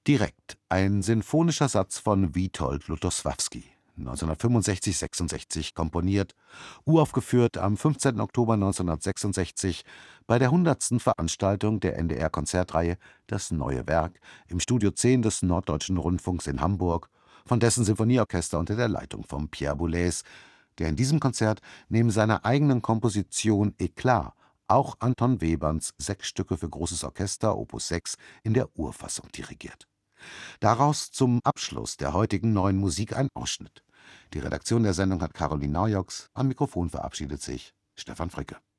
Direkt, ein sinfonischer Satz von Witold Lutosławski, 1965 / 66 komponiert, uraufgeführt am 15. Oktober 1966 bei der 100. Veranstaltung der NDR-Konzertreihe Das neue Werk im Studio 10 des Norddeutschen Rundfunks in Hamburg von dessen Sinfonieorchester unter der Leitung von Pierre Boulez, der in diesem Konzert neben seiner eigenen Komposition Eklat auch Anton Weberns 6 Stücke für großes Orchester Opus 6 in der Urfassung dirigiert. Daraus zum Abschluss der heutigen Neuen Musik ein Ausschnitt. Die Redaktion der Sendung hat Caroline Naujoks, am Mikrofon verabschiedet sich Stefan Fricke.